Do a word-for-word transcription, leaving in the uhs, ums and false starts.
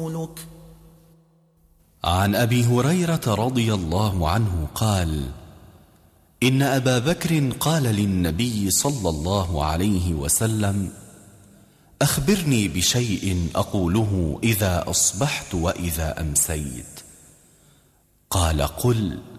رسولك. عن أبي هريرة رضي الله عنه قال: إن أبا بكر قال للنبي صلى الله عليه وسلم: أخبرني بشيء أقوله إذا أصبحت وإذا أمسيت. قال: قل: